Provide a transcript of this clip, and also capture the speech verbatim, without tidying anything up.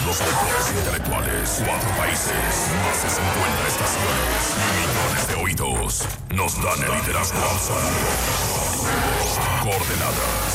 los autores intelectuales. Cuatro países, más de cincuenta estaciones, millones de oídos. Nos dan el liderazgo absoluto. Coordenadas.